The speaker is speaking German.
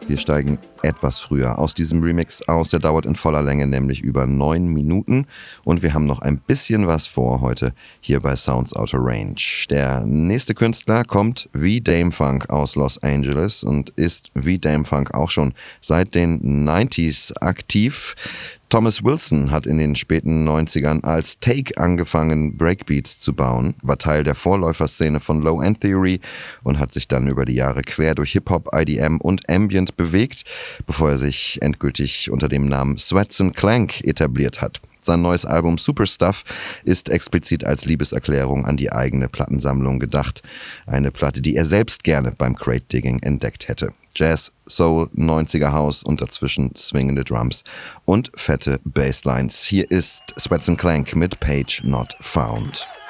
Wir steigen etwas früher aus diesem Remix aus. Der dauert in voller Länge nämlich über 9 Minuten. Und wir haben noch ein bisschen was vor heute hier bei Sounds Outer Range. Der nächste Künstler kommt wie Dame Funk aus Los Angeles und ist wie Dame Funk auch schon seit den 90s aktiv. Thomas Wilson hat in den späten 90ern als Take angefangen, Breakbeats zu bauen, war Teil der Vorläuferszene von Low End Theory und hat sich dann über die Jahre quer durch Hip-Hop, IDM und Ambient bewegt, bevor er sich endgültig unter dem Namen Sweats and Clank etabliert hat. Sein neues Album Super Stuff ist explizit als Liebeserklärung an die eigene Plattensammlung gedacht. Eine Platte, die er selbst gerne beim Crate-Digging entdeckt hätte. Jazz, Soul, 90er House und dazwischen swingende Drums und fette Basslines. Hier ist Sweats and Clank mit Page Not Found.